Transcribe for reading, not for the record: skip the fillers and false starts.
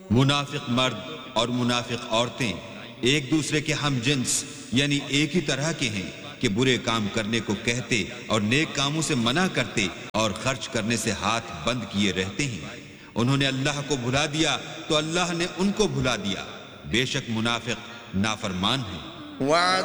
मुनाफिक मर्द और मुनाफिक औरतें एक दूसरे के हम जिन्स यानी एक ही तरह के हैं कि बुरे काम करने को कहते और नेक कामों से मना करते और खर्च करने से हाथ बंद किए रहते हैं। उन्होंने अल्लाह को भुला दिया तो अल्लाह ने उनको भुला दिया। बेशक मुनाफिक नाफरमान हैं।